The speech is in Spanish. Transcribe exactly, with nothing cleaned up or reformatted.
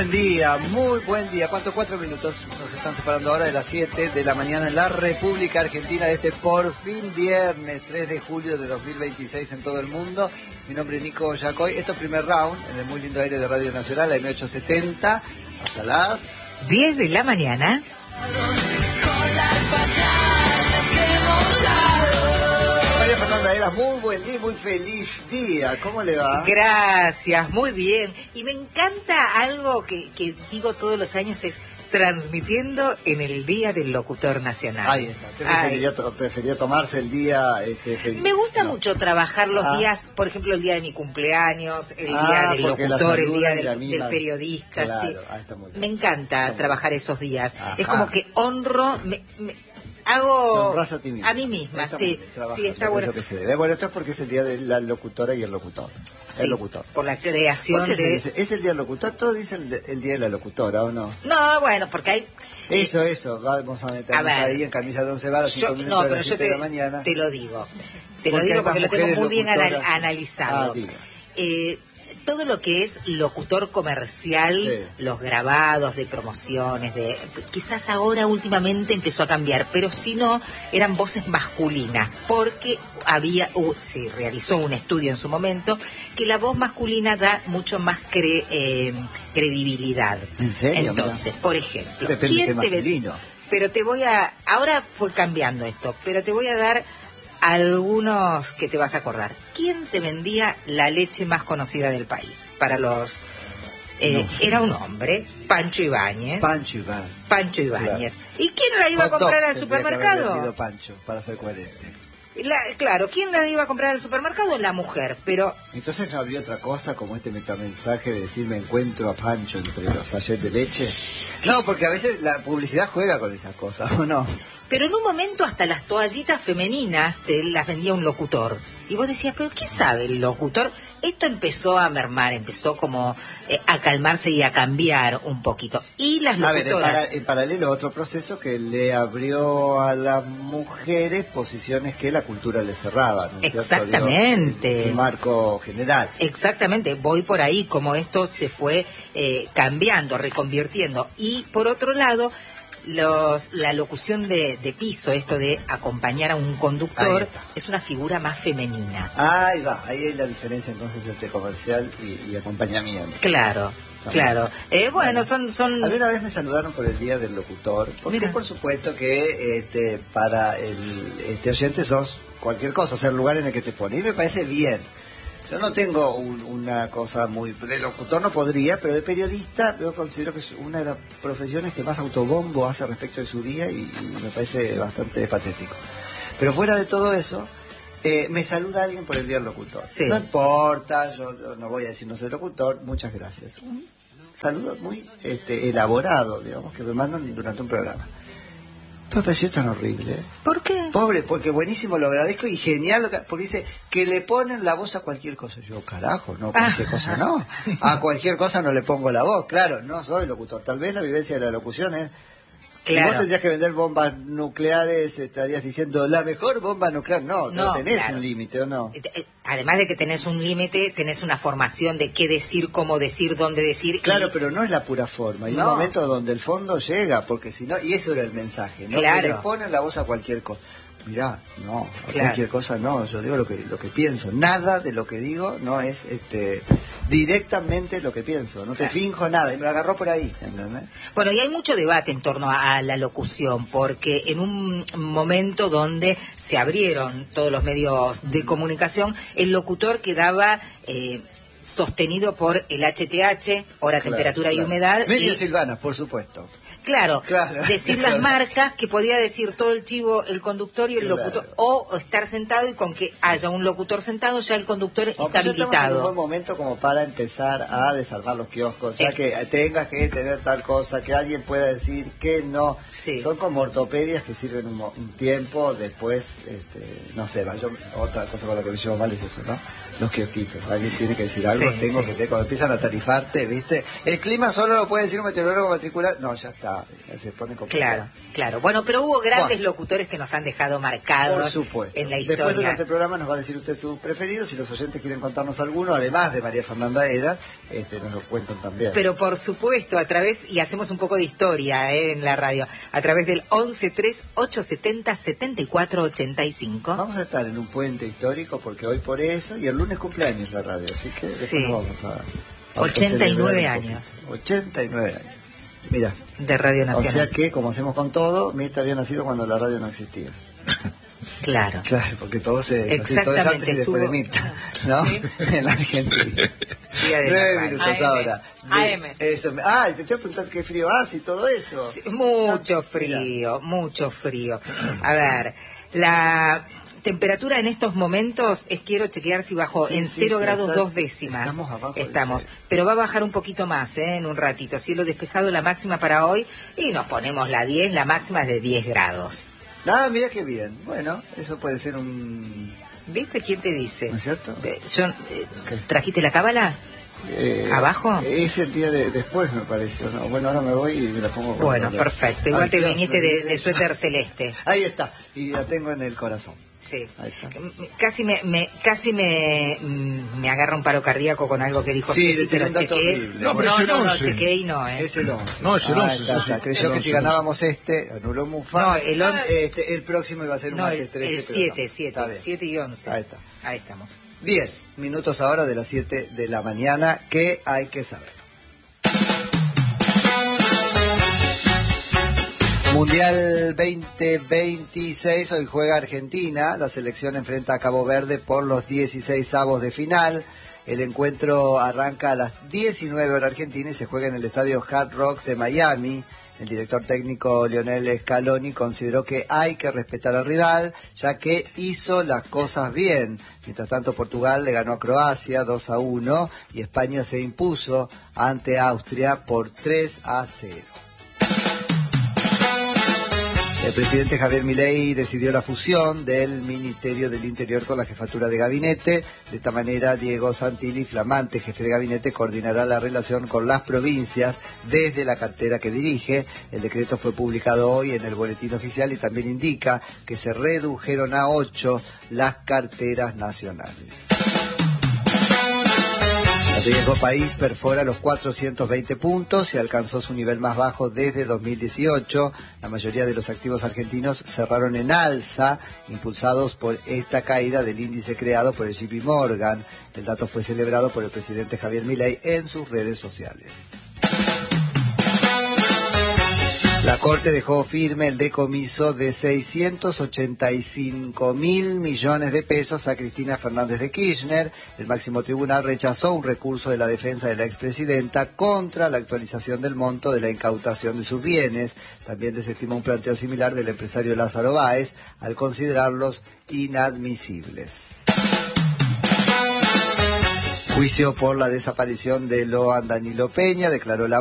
buen día, muy buen día. ¿Cuántos? Cuatro minutos nos están separando ahora de las siete de la mañana en la República Argentina de este por fin viernes tres de julio de dos mil veintiséis en todo el mundo. Mi nombre es Nico Yacoy. Esto es primer round en el muy lindo aire de Radio Nacional, la M ochocientos setenta, hasta las diez de la mañana. Con las batallas que hemos dado. María Fernanda Eras, muy buen día, muy feliz día. ¿Cómo le va? Gracias, muy bien. Y me encanta algo que, que digo todos los años, es transmitiendo en el Día del Locutor Nacional. Ahí está. ¿Usted preferiría, to preferiría tomarse el día? Este, feliz? Me gusta no. mucho trabajar los ah. días, por ejemplo, el día de mi cumpleaños, el ah, día del locutor, el día del, misma... del periodista. Claro, sí. ah, está muy bien. Me encanta está trabajar esos días. Ajá. Es como que honro... Me, me, hago a, ti misma. a mí misma, está sí, trabajar, sí, está bueno. Es lo que se debe. Bueno, esto es porque es el día de la locutora y el locutor. Sí, el locutor. Por la creación ¿Por qué de... se dice? ¿Es el día del locutor? Todos dicen el, el día de la locutora, ¿o no? No, bueno, porque hay... Eso, eso, vamos a meternos a ahí en camisa de once varas, cinco minutos no, de pero las yo siete te, de la mañana. te lo digo. Te porque lo digo porque lo tengo muy bien anal locutoras. analizado. Ah, diga. Eh, todo lo que es locutor comercial, sí. Los grabados de promociones, de quizás ahora últimamente empezó a cambiar, pero si no, eran voces masculinas, porque había, uh, se realizó un estudio en su momento, que la voz masculina da mucho más cre, eh, credibilidad. ¿En serio? Entonces, por ejemplo, Depende ¿quién de te masculino. Pero te voy a, ahora fue cambiando esto, pero te voy a dar algunos que te vas a acordar. ¿Quién te vendía la leche más conocida del país? Para los... Eh, no. Era un hombre, Pancho Ibáñez. Pancho Ibáñez. Pancho Ibáñez. Claro. ¿Y quién la iba a comprar al supermercado? Que Pancho, para ser coherente. La, claro, ¿quién la iba a comprar al supermercado? La mujer, pero... Entonces no había otra cosa como este metamensaje de decir me encuentro a Pancho entre los sachets de leche. No, porque a veces la publicidad juega con esas cosas, ¿o no? Pero en un momento hasta las toallitas femeninas te las vendía un locutor. Y vos decías, ¿pero qué sabe el locutor? Esto empezó a mermar, empezó como eh, a calmarse y a cambiar un poquito. Y las locutoras... A ver, en, para, en paralelo otro proceso que le abrió a las mujeres posiciones que la cultura le cerraba, ¿no? Exactamente. Digo, el marco general. Exactamente, voy por ahí, como esto se fue eh, cambiando, reconvirtiendo. Y por otro lado... Los, la locución de, de piso, esto de acompañar a un conductor, es una figura más femenina. Ahí va, ahí hay la diferencia entonces entre comercial y, y acompañamiento. Claro, también. Claro. Eh, bueno, son, son... A mí una vez me saludaron por el Día del Locutor, porque Mira. por supuesto que este, para el este oyente sos cualquier cosa, o sea, el lugar en el que te pone, y me parece bien. Yo no tengo un, una cosa muy... De locutor no podría, pero de periodista yo considero que es una de las profesiones que más autobombo hace respecto de su día y, y me parece bastante patético. Pero fuera de todo eso, eh, me saluda alguien por el Día del Locutor. Sí. No importa, yo, yo no voy a decir no soy locutor, muchas gracias. Un saludo muy este, elaborado, digamos, que me mandan durante un programa. Me pareció tan horrible. ¿Por qué? Pobre, porque buenísimo, lo agradezco y genial, lo que, porque dice que le ponen la voz a cualquier cosa. Yo, carajo, no, cualquier ah. cosa no. A cualquier cosa no le pongo la voz. Claro, no soy locutor. Tal vez la vivencia de la locución es... Claro. Si vos tendrías que vender bombas nucleares, estarías diciendo la mejor bomba nuclear. No, no, no tenés claro. un límite, ¿o no? Además de que tenés un límite, tenés una formación de qué decir, cómo decir, dónde decir. Claro, y... pero no es la pura forma. Hay no. un momento donde el fondo llega, porque si no... Y eso era el mensaje, ¿no? Claro. Que le ponen la voz a cualquier cosa. Mirá, no, a claro. cualquier cosa no, yo digo lo que lo que pienso, nada de lo que digo no es este directamente lo que pienso, no te claro. finjo nada, y me agarró por ahí, ¿entendés? Bueno, y hay mucho debate en torno a, a la locución, porque en un momento donde se abrieron todos los medios de comunicación, el locutor quedaba... Eh, sostenido por el H T H, hora, claro, temperatura claro. y humedad. Medias y... silvanas, por supuesto. Claro, claro, decir claro. las marcas que podía decir todo el chivo, el conductor y el claro. locutor, o estar sentado y con que haya un locutor sentado ya el conductor o está habilitado. Estamos en un buen momento como para empezar a desarmar los kioscos, ya eh. que tengas que tener tal cosa, que alguien pueda decir que no. Sí. Son como ortopedias que sirven un, un tiempo, después, este, no sé, yo, otra cosa con la que me llevo mal es eso, ¿no? Los kiosquitos, alguien sí. tiene que decir algo, sí, tengo sí. que te, cuando empiezan a tarifarte, ¿viste? El clima solo lo puede decir un meteorólogo matricular, no, ya está. ya se pone complicado. Claro, claro. Bueno, pero hubo grandes Bueno. locutores que nos han dejado marcados Por supuesto. en la Después historia. durante el programa nos va a decir usted sus preferidos. Si los oyentes quieren contarnos alguno, además de María Fernanda Eras, este, nos lo cuentan también. Pero por supuesto, a través, y hacemos un poco de historia eh, en la radio, a través del once tres ocho setenta setenta y cuatro ochenta y cinco. Vamos a estar en un puente histórico porque hoy por eso, y el lunes cumpleaños la radio, así que después Sí. nos vamos a... vamos a ochenta y nueve celebrar un años. poquito. ochenta y nueve años. Mira, De Radio o Nacional. sea que, como hacemos con todo, Mirta había nacido cuando la radio no existía. Claro. Claro, porque todo se así, todo es Exactamente, antes y después de estuvo- Mirta, ¿no? En la Argentina. Día de la Nueve radio. minutos A M. ahora. A M. Eso, me- ah, y te tengo que preguntar qué frío hace y todo eso. Sí, mucho Ah, mira. frío, mucho frío. A ver, la temperatura en estos momentos es, quiero chequear si bajó Sí, en sí, cero pero grados está- dos décimas. estamos abajo del Estamos, cero. pero va a bajar un poquito más, ¿eh? En un ratito. Cielo despejado, la máxima para hoy, y nos ponemos la diez, la máxima es de diez grados. Ah, mira qué bien. Bueno, eso puede ser un... ¿Viste quién te dice? ¿No es cierto? Eh, yo, eh, ¿Qué? ¿Trajiste la cábala? eh, ¿Abajo? Es el día de después, me parece. ¿o no? Bueno, ahora me voy y me la pongo. con Bueno, otra. perfecto. Igual Ay, te Dios, viniste me de, olvidé de eso. suéter celeste. Ahí está, y la tengo en el corazón. Sí. Ahí está. M- Casi me, me casi me, mm, me agarra un paro cardíaco con algo que dijo Sí, Ceci, le pero tiré un dato chequeé. horrible. No, pero no, es el no, no, once. chequeé y no, ¿eh? Es el once. No, es el Ah, once, está, sí, sí. está. Creyó El que once, si el ganábamos este, anuló Mufa. No, el once. Este, el próximo iba a ser un No, el, martes trece. el pero siete, no. siete, Está bien. siete y once. Ahí está. Ahí estamos. diez minutos ahora de las siete de la mañana. ¿Qué hay que saber? Mundial veinte veintiséis, hoy juega Argentina, la selección enfrenta a Cabo Verde por los dieciséis avos de final. El encuentro arranca a las diecinueve horas argentina y se juega en el estadio Hard Rock de Miami. El director técnico Lionel Scaloni consideró que hay que respetar al rival, ya que hizo las cosas bien. Mientras tanto, Portugal le ganó a Croacia dos a uno y España se impuso ante Austria por tres a cero. El presidente Javier Milei decidió la fusión del Ministerio del Interior con la Jefatura de Gabinete. De esta manera, Diego Santilli, flamante jefe de gabinete, coordinará la relación con las provincias desde la cartera que dirige. El decreto fue publicado hoy en el Boletín Oficial y también indica que se redujeron a ocho las carteras nacionales. El riesgo país perfora los cuatrocientos veinte puntos y alcanzó su nivel más bajo desde dos mil dieciocho. La mayoría de los activos argentinos cerraron en alza, impulsados por esta caída del índice creado por el J P Morgan. El dato fue celebrado por el presidente Javier Milei en sus redes sociales. La Corte dejó firme el decomiso de seiscientos ochenta y cinco mil millones de pesos a Cristina Fernández de Kirchner. El máximo tribunal rechazó un recurso de la defensa de la expresidenta contra la actualización del monto de la incautación de sus bienes. También desestimó un planteo similar del empresario Lázaro Báez al considerarlos inadmisibles. Juicio por la desaparición de Loan Danilo Peña, declaró la